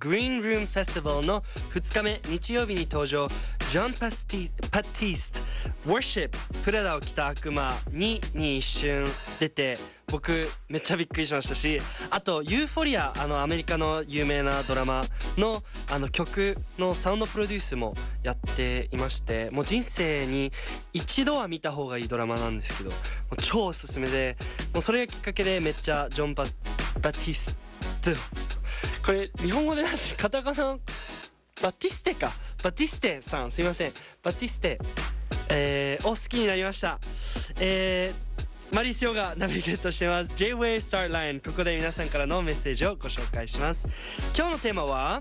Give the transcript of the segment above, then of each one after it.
グリーンルームフェスティバルの2日目日曜日に登場、ジョン・パティスト Worship プラダを着た悪魔に一瞬出て、僕めっちゃびっくりしましたし、あとユーフォリア、アメリカの有名なドラマの曲のサウンドプロデュースもやっていまして、もう人生に一度は見た方がいいドラマなんですけど、もう超おすすめで、もうそれがきっかけでめっちゃジョン・バティスト、これ日本語でなんてカタカナバティステさん、すいません、バティステ、を好きになりました。マリスヨがナビゲートしてます J-Way Start Line。 ここで皆さんからのメッセージをご紹介します。今日のテーマは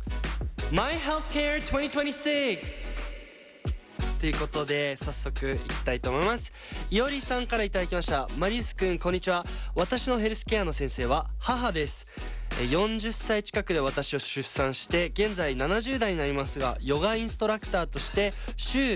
My Healthcare 2026ということで、早速いきたいと思います。いおりさんからいただきました。マリウスくん、こんにちは。私のヘルスケアの先生は母です。40歳近くで私を出産して、現在70代になりますが、ヨガインストラクターとして週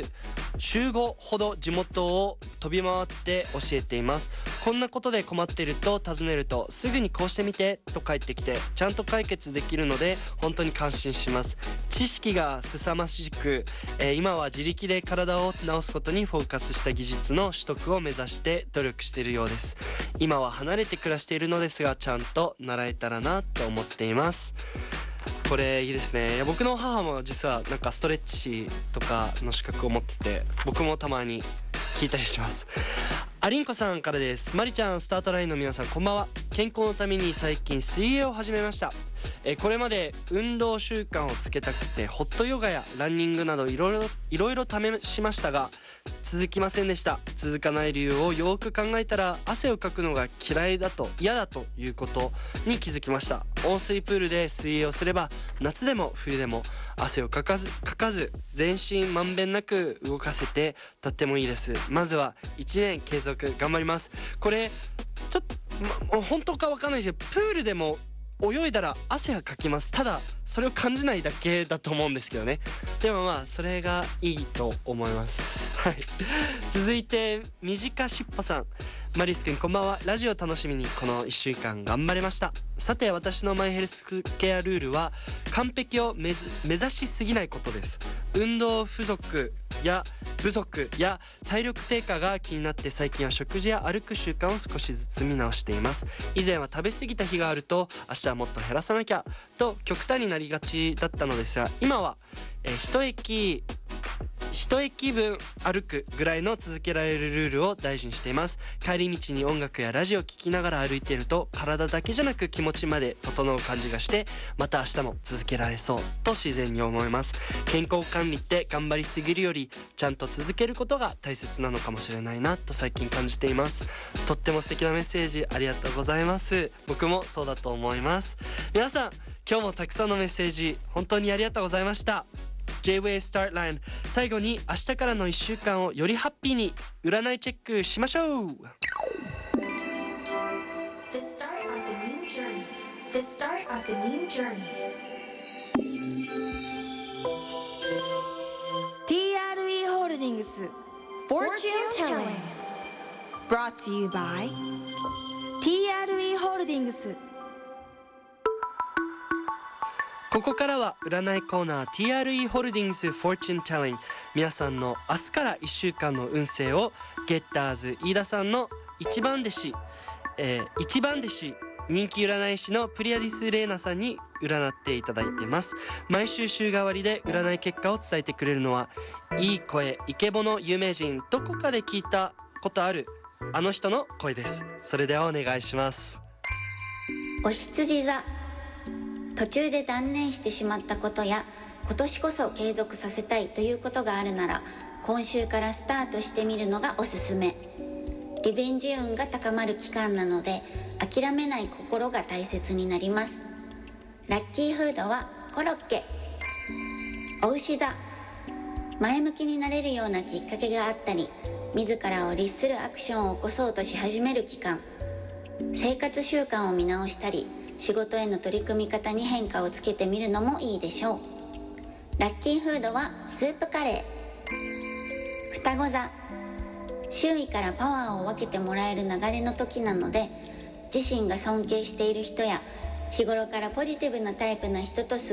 5ほど地元を飛び回って教えています。こんなことで困っていると尋ねると、すぐにこうしてみてと返ってきて、ちゃんと解決できるので本当に感心します。知識が凄まじく、今は自力で体を治すことにフォーカスした技術の取得を目指して努力しているようです。今は離れて暮らしているのですが、ちゃんと習えたらなと思っています。これいいですね。いや、僕の母も実はなんかストレッチとかの資格を持ってて、僕もたまに聞いたりします。アリンコさんからです。マリちゃん、スタートラインの皆さん、こんばんは。健康のために最近水泳を始めました。これまで運動習慣をつけたくてホットヨガやランニングなどいろいろ試しましたが続きませんでした。続かない理由をよく考えたら、汗をかくのが嫌だということに気づきました。温水プールで水泳をすれば夏でも冬でも汗をかかず全身まんべんなく動かせてとってもいいです。まずは1年継続頑張ります。これちょっと、本当かわかんないですけど、プールでも泳いだら汗はかきます。ただそれを感じないだけだと思うんですけどね。でもまあそれがいいと思います。はい。続いて短しっぽさん。マリスくん、こんばんは。ラジオ楽しみにこの1週間頑張れました。さて、私のマイヘルスケアルールは完璧を目指しすぎないことです。運動不足や体力低下が気になって、最近は食事や歩く習慣を少しずつ見直しています。以前は食べ過ぎた日があると、明日はもっと減らさなきゃと極端になりがちだったのですが、今は、一駅分歩くぐらいの続けられるルールを大事にしています。帰り道に音楽やラジオを聴きながら歩いていると、体だけじゃなく気持ちまで整う感じがして、また明日も続けられそうと自然に思います。健康管理って頑張りすぎるよりちゃんと続けることが大切なのかもしれないなと最近感じています。とっても素敵なメッセージありがとうございます。僕もそうだと思います。皆さん、今日もたくさんのメッセージ本当にありがとうございました。J-Way Start Line。 最後に明日からの1週間をよりハッピーに占いチェックしましょう。 The start of the new journey. The start of the new journey. TRE Holdings Fortune Telling. Brought to you by TRE Holdings。 ここからは占いコーナー TRE ホールディングス Fortune Telling。 皆さんの明日から1週間の運勢をゲッターズ飯田さんの一番弟子人気占い師のプリアディス・レーナさんに占っていただいてます。毎週週替わりで占い結果を伝えてくれるのは、いい声イケボの有名人、どこかで聞いたことあるあの人の声です。それではお願いします。 お羊座。途中で断念してしまったことや、今年こそ継続させたいということがあるなら、今週からスタートしてみるのがおすすめ。リベンジ運が高まる期間なので、諦めない心が大切になります。ラッキーフードはコロッケ。お牛座。前向きになれるようなきっかけがあったり、自らを律するアクションを起こそうとし始める期間。生活習慣を見直したり、仕事への取り組み方に変化をつけてみるのもいいでしょう。ラッキーフードはスープカレー。双子座。周囲からパワーを分けてもらえる流れの時なので、自身が尊敬している人や日頃からポジティブなタイプな人と過